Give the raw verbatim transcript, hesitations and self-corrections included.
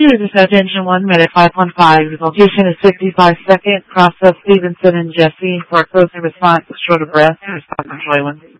Dispatch Engine one, Medic five one five. Your location is fifty-five second. Process Stevenson and Jesse for a closing response. Short of breath. Respond from Joyland.